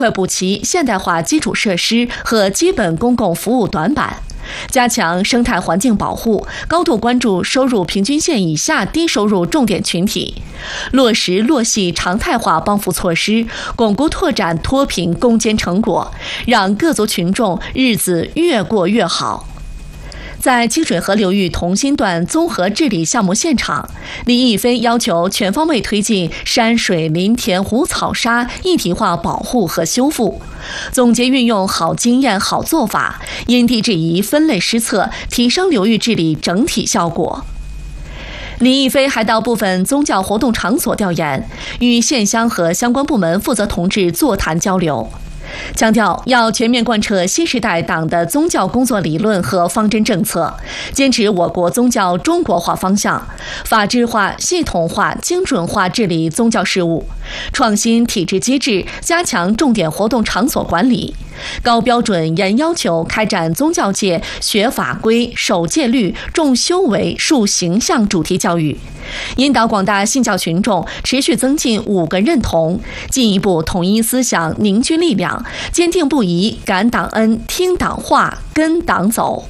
快补齐现代化基础设施和基本公共服务短板，加强生态环境保护，高度关注收入平均线以下低收入重点群体，落实落细常态化帮扶措施，巩固拓展脱贫攻坚成果，让各族群众日子越过越好。在清水河流域同心段综合治理项目现场，李毅飞要求全方位推进山水林田湖草沙一体化保护和修复，总结运用好经验好做法，因地制宜分类施策，提升流域治理整体效果。李毅飞还到部分宗教活动场所调研，与县乡和相关部门负责同志座谈交流，强调要全面贯彻新时代党的宗教工作理论和方针政策，坚持我国宗教中国化方向，法治化、系统化、精准化治理宗教事务，创新体制机制，加强重点活动场所管理，高标准严要求开展宗教界学法规、守戒律、重修为、树形象主题教育，引导广大信教群众持续增进5个认同，进一步统一思想，凝聚力量，坚定不移感党恩、听党话、跟党走。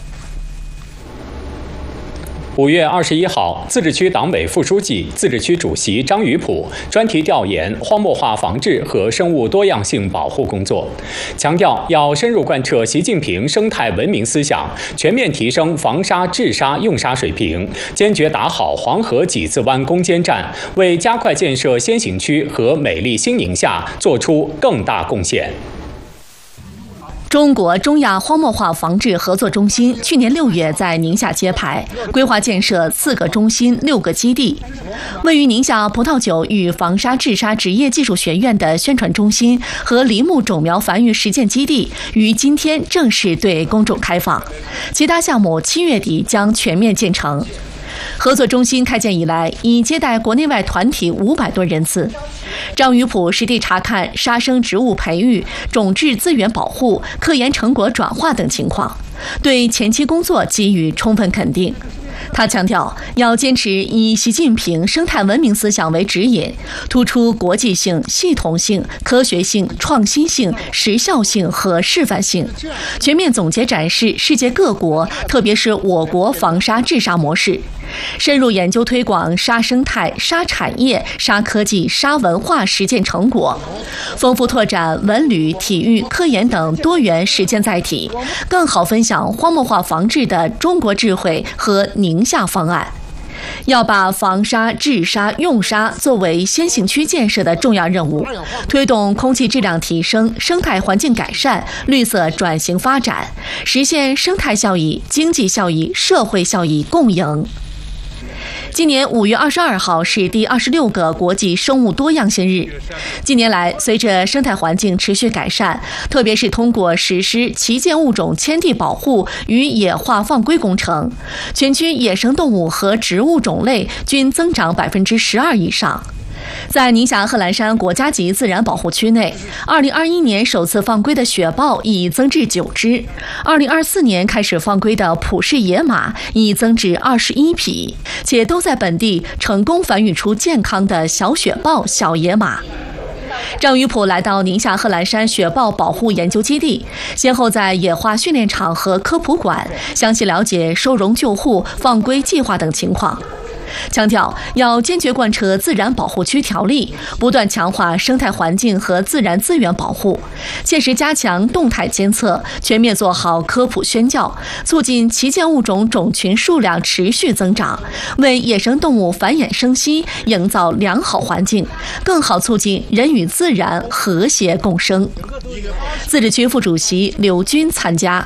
5月21号，自治区党委副书记、自治区主席张宇普专题调研荒漠化防治和生物多样性保护工作，强调要深入贯彻习近平生态文明思想，全面提升防沙治沙用沙水平，坚决打好黄河几字湾攻坚战，为加快建设先行区和美丽新宁夏做出更大贡献。 中国中亚荒漠化防治合作中心去年6月在宁夏揭牌，规划建设4个中心、6个基地。位于宁夏葡萄酒与防沙治沙职业技术学院的宣传中心和林木种苗繁育实践基地于今天正式对公众开放，其他项目7月底将全面建成。合作中心开建以来，已接待国内外团体500多人次。张宇普实地查看沙生植物培育、种质资源保护、科研成果转化等情况，对前期工作给予充分肯定。他强调，要坚持以习近平生态文明思想为指引，突出国际性、系统性、科学性、创新性、时效性和示范性，全面总结展示世界各国，特别是我国防沙治沙模式，深入研究推广沙生态、沙产业、沙科技、沙文化实践成果，丰富拓展文旅、体育、科研等多元实践载体，更好分享荒漠化防治的中国智慧和宁夏方案。要把防沙治沙用沙作为先行区建设的重要任务，推动空气质量提升、生态环境改善、绿色转型发展，实现生态效益、经济效益、社会效益共赢。今年5月22号是第26个国际生物多样性日。近年来，随着生态环境持续改善，特别是通过实施旗舰物种迁地保护与野化放归工程，全区野生动物和植物种类均增长12%以上。在宁夏贺兰山国家级自然保护区内，2021年首次放归的雪豹已增至9只，2024年开始放归的普氏野马已增至21匹，且都在本地成功繁育出健康的小雪豹、小野马。张宇普来到宁夏贺兰山雪豹保护研究基地，先后在野化训练场和科普馆详细了解收容救护、放归计划等情况，强调要坚决贯彻自然保护区条例，不断强化生态环境和自然资源保护，切实加强动态监测，全面做好科普宣教，促进旗舰物种种群数量持续增长，为野生动物繁衍生息营造良好环境，更好促进人与自然和谐共生。自治区副主席刘军参加。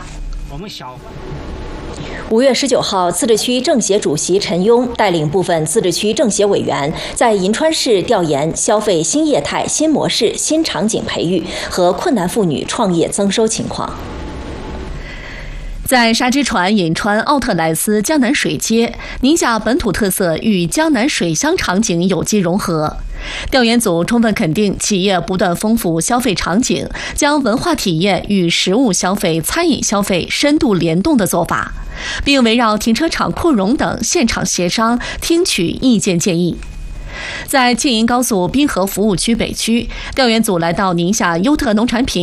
5月19号，自治区政协主席陈庸带领部分自治区政协委员在银川市调研消费新业态、新模式、新场景培育和困难妇女创业增收情况。 在沙之船引川奥特莱斯江南水街，宁夏本土特色与江南水乡场景有机融合。调研组充分肯定企业不断丰富消费场景，将文化体验与食物消费、餐饮消费深度联动的做法，并围绕停车场扩容等现场协商，听取意见建议。在庆银高速滨河服务区北区，调研组来到宁夏优特农产品